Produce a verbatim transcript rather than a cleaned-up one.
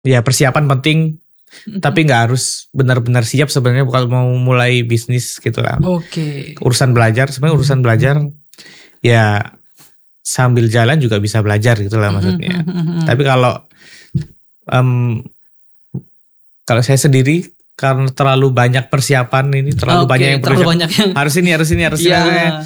Ya persiapan penting, tapi nggak harus benar-benar siap sebenarnya kalau mau mulai bisnis gitu lah. Oke. Urusan belajar, sebenarnya urusan belajar ya sambil jalan juga bisa belajar gitu lah maksudnya. Tapi kalau um, kalau saya sendiri karena terlalu banyak persiapan ini, terlalu Oke, banyak yang terlalu persiapan, banyak yang harus ini harus ini harus Iya. ini.